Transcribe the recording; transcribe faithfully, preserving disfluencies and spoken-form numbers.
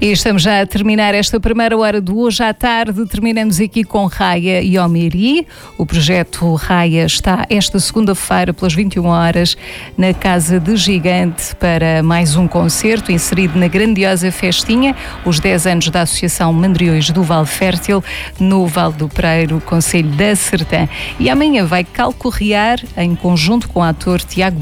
E estamos já a terminar esta primeira hora do Hoje à Tarde. Terminamos aqui com Raya e Omiri. O projeto Raya está esta segunda-feira pelas vinte e uma horas na Casa de Gigante para mais um concerto inserido na grandiosa festinha, os dez anos da Associação Mandriões do Val Fértil, no Val do Preiro, Concelho da Sertã. E amanhã vai calcorrear em conjunto com o ator Tiago